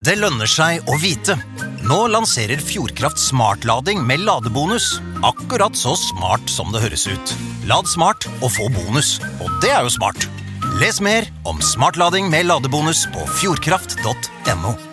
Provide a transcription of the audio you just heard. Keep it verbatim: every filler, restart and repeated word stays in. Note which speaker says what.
Speaker 1: Det lønner seg å vite. Nå lanserer Fjordkraft smartlading med ladebonus. Akkurat så smart som det høres ut. Lad smart og få bonus. Og det er jo smart. Les mer om smartlading med ladebonus på fjordkraft punktum no.